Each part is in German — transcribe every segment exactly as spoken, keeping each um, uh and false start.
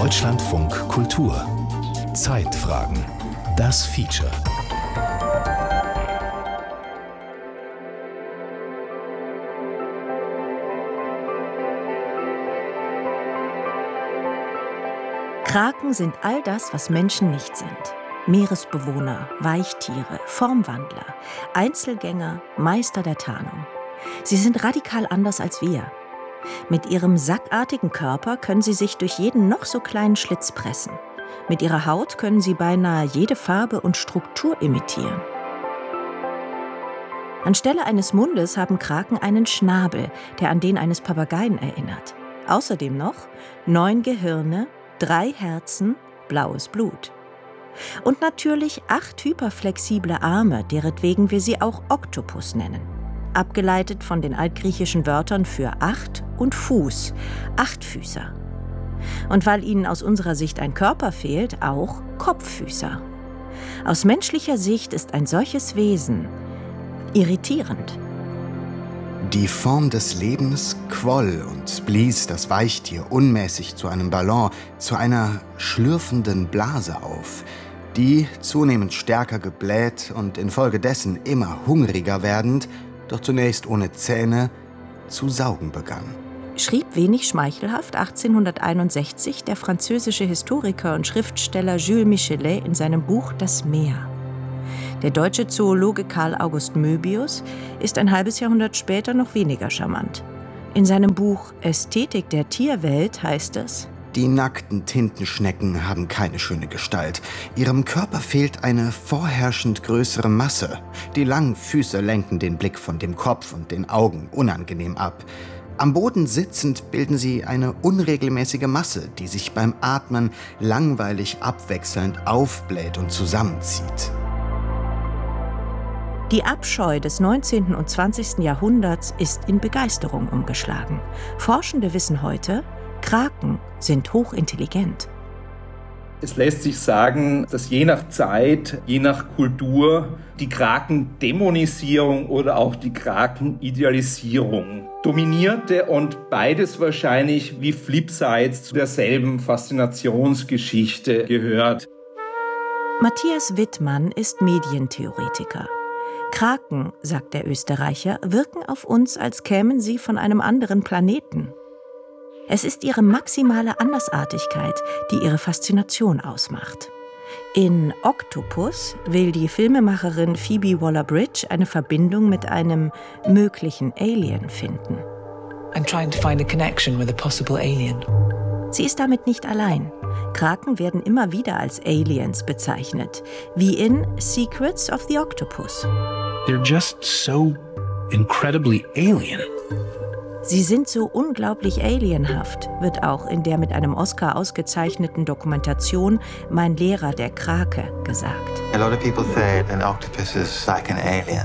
Deutschlandfunk Kultur. Zeitfragen. Das Feature. Kraken sind all das, was Menschen nicht sind. Meeresbewohner, Weichtiere, Formwandler, Einzelgänger, Meister der Tarnung. Sie sind radikal anders als wir. Mit ihrem sackartigen Körper können sie sich durch jeden noch so kleinen Schlitz pressen. Mit ihrer Haut können sie beinahe jede Farbe und Struktur imitieren. Anstelle eines Mundes haben Kraken einen Schnabel, der an den eines Papageien erinnert. Außerdem noch neun Gehirne, drei Herzen, blaues Blut. Und natürlich acht hyperflexible Arme, deretwegen wir sie auch Oktopus nennen. Abgeleitet von den altgriechischen Wörtern für acht und Fuß, Achtfüßer. Und weil ihnen aus unserer Sicht ein Körper fehlt, auch Kopffüßer. Aus menschlicher Sicht ist ein solches Wesen irritierend. Die Form des Lebens quoll und blies das Weichtier unmäßig zu einem Ballon, zu einer schlürfenden Blase auf, die, zunehmend stärker gebläht und infolgedessen immer hungriger werdend, doch zunächst ohne Zähne, zu saugen begann. Schrieb wenig schmeichelhaft achtzehnhunderteinundsechzig der französische Historiker und Schriftsteller Jules Michelet in seinem Buch Das Meer. Der deutsche Zoologe Karl August Möbius ist ein halbes Jahrhundert später noch weniger charmant. In seinem Buch Ästhetik der Tierwelt heißt es: Die nackten Tintenschnecken haben keine schöne Gestalt. Ihrem Körper fehlt eine vorherrschend größere Masse. Die langen Füße lenken den Blick von dem Kopf und den Augen unangenehm ab. Am Boden sitzend bilden sie eine unregelmäßige Masse, die sich beim Atmen langweilig abwechselnd aufbläht und zusammenzieht. Die Abscheu des neunzehnten und zwanzigsten Jahrhunderts ist in Begeisterung umgeschlagen. Forschende wissen heute, Kraken sind hochintelligent. Es lässt sich sagen, dass je nach Zeit, je nach Kultur die Krakendämonisierung oder auch die Krakenidealisierung dominierte und beides wahrscheinlich wie Flipsides zu derselben Faszinationsgeschichte gehört. Matthias Wittmann ist Medientheoretiker. Kraken, sagt der Österreicher, wirken auf uns, als kämen sie von einem anderen Planeten. Es ist ihre maximale Andersartigkeit, die ihre Faszination ausmacht. In Octopus will die Filmemacherin Phoebe Waller-Bridge eine Verbindung mit einem möglichen Alien finden. I'm trying to find a connection with a possible alien. Sie ist damit nicht allein. Kraken werden immer wieder als Aliens bezeichnet, wie in Secrets of the Octopus. They're just so incredibly alien. Sie sind so unglaublich alienhaft, wird auch in der mit einem Oscar ausgezeichneten Dokumentation Mein Lehrer, der Krake gesagt. A lot of people say an octopus is like an alien.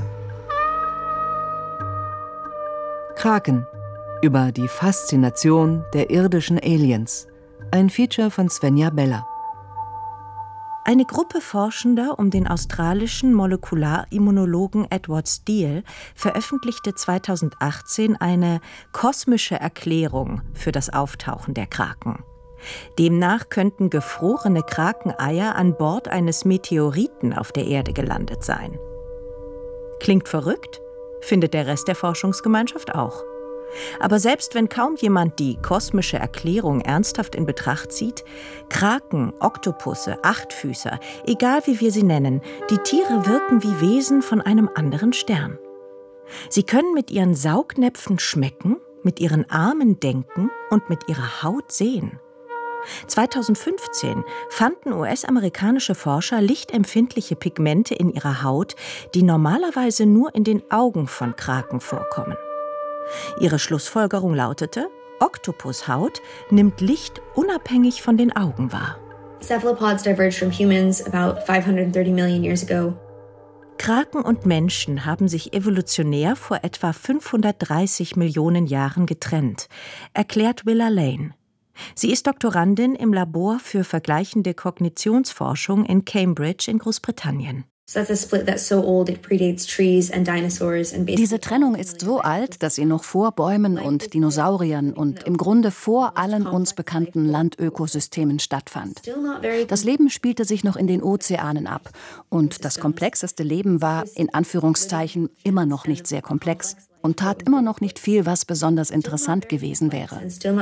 Kraken. Über die Faszination der irdischen Aliens. Ein Feature von Svenja Beller. Eine Gruppe Forschender um den australischen Molekular-Immunologen Edward Steele veröffentlichte zweitausendachtzehn eine kosmische Erklärung für das Auftauchen der Kraken. Demnach könnten gefrorene Krakeneier an Bord eines Meteoriten auf der Erde gelandet sein. Klingt verrückt? Findet der Rest der Forschungsgemeinschaft auch. Aber selbst wenn kaum jemand die kosmische Erklärung ernsthaft in Betracht zieht, Kraken, Oktopusse, Achtfüßer, egal wie wir sie nennen, die Tiere wirken wie Wesen von einem anderen Stern. Sie können mit ihren Saugnäpfen schmecken, mit ihren Armen denken und mit ihrer Haut sehen. zweitausendfünfzehn fanden U S-amerikanische Forscher lichtempfindliche Pigmente in ihrer Haut, die normalerweise nur in den Augen von Kraken vorkommen. Ihre Schlussfolgerung lautete: Oktopushaut nimmt Licht unabhängig von den Augen wahr. Cephalopods diverged from humans about five hundred thirty million years ago. Kraken und Menschen haben sich evolutionär vor etwa fünfhundertdreißig Millionen Jahren getrennt, erklärt Willa Lane. Sie ist Doktorandin im Labor für vergleichende Kognitionsforschung in Cambridge in Großbritannien. Diese Trennung ist so alt, dass sie noch vor Bäumen und Dinosauriern und im Grunde vor allen uns bekannten Landökosystemen stattfand. Das Leben spielte sich noch in den Ozeanen ab und das komplexeste Leben war, in Anführungszeichen, immer noch nicht sehr komplex und tat immer noch nicht viel, was besonders interessant gewesen wäre.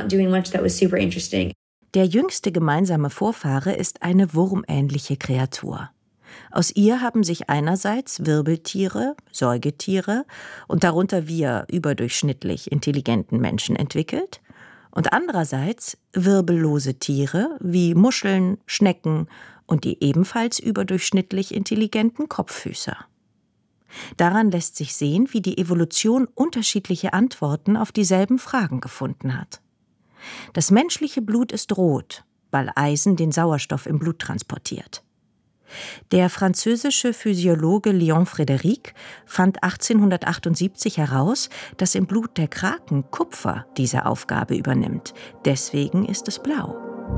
Der jüngste gemeinsame Vorfahre ist eine wurmähnliche Kreatur. Aus ihr haben sich einerseits Wirbeltiere, Säugetiere und darunter wir überdurchschnittlich intelligenten Menschen entwickelt und andererseits wirbellose Tiere wie Muscheln, Schnecken und die ebenfalls überdurchschnittlich intelligenten Kopffüßer. Daran lässt sich sehen, wie die Evolution unterschiedliche Antworten auf dieselben Fragen gefunden hat. Das menschliche Blut ist rot, weil Eisen den Sauerstoff im Blut transportiert. Der französische Physiologe Léon Frédéric fand achtzehnhundertachtundsiebzig heraus, dass im Blut der Kraken Kupfer diese Aufgabe übernimmt. Deswegen ist es blau.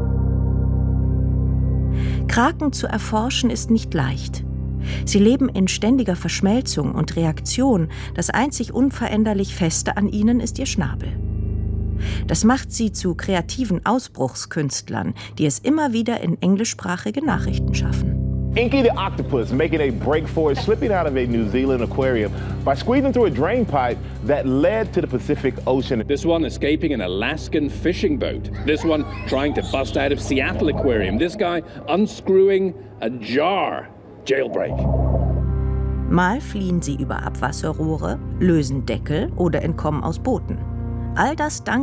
Kraken zu erforschen ist nicht leicht. Sie leben in ständiger Verschmelzung und Reaktion. Das einzig unveränderlich Feste an ihnen ist ihr Schnabel. Das macht sie zu kreativen Ausbruchskünstlern, die es immer wieder in englischsprachige Nachrichten schaffen. Inky the octopus making a break for it, slipping out of a New Zealand aquarium by squeezing through a drain pipe that led to the Pacific Ocean. This one escaping an Alaskan fishing boat. This one trying to bust out of Seattle Aquarium. This guy unscrewing a jar. Jailbreak. Mal fliehen sie über Abwasserrohre, lösen Deckel oder entkommen aus Booten. All das dank